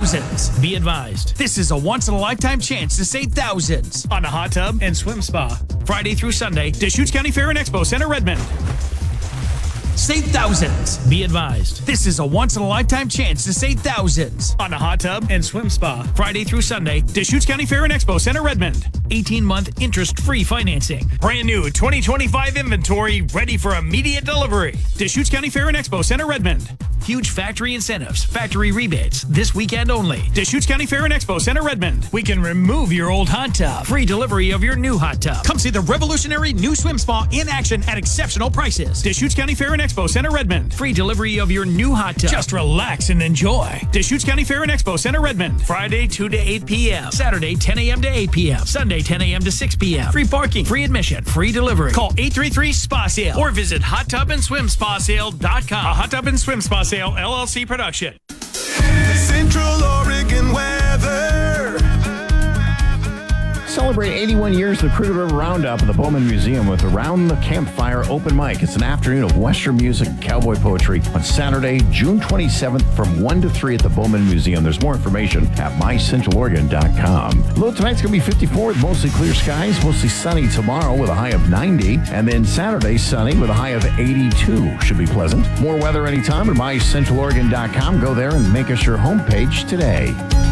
thousands. Be advised, This is a once-in-a-lifetime chance to save thousands on a hot tub and swim spa. Friday through Sunday, Deschutes County Fair and Expo Center, Redmond. Save thousands. Be advised, This is a once-in-a-lifetime chance to save thousands on a hot tub and swim spa. Friday through Sunday, Deschutes County Fair and Expo Center, Redmond. 18-month interest-free financing. Brand new 2025 inventory ready for immediate delivery. Deschutes County Fair and Expo Center, Redmond. Huge factory incentives, factory rebates, this weekend only. Deschutes County Fair and Expo Center, Redmond. We can remove your old hot tub. Free delivery of your new hot tub. Come see the revolutionary new swim spa in action at exceptional prices. Deschutes County Fair and Expo Center, Redmond. Free delivery of your new hot tub. Just relax and enjoy. Deschutes County Fair and Expo Center, Redmond. Friday 2 to 8 p.m. Saturday 10 a.m. to 8 p.m. Sunday 10 a.m. to 6 p.m. Free parking, free admission, free delivery. Call 833-SPA-SALE or visit hottubandSwimSpaSale.com. A Hot Tub and Swim Spa Sale, LLC production. Central Oregon weather. Celebrate 81 years of the Crooked River Roundup at the Bowman Museum with Around the Campfire Open Mic. It's an afternoon of Western music and cowboy poetry on Saturday, June 27th from 1 to 3 at the Bowman Museum. There's more information at mycentraloregon.com. Low tonight's going to be 54 with mostly clear skies, mostly sunny tomorrow with a high of 90, and then Saturday sunny with a high of 82. Should be pleasant. More weather anytime at mycentraloregon.com. Go there and make us your homepage today.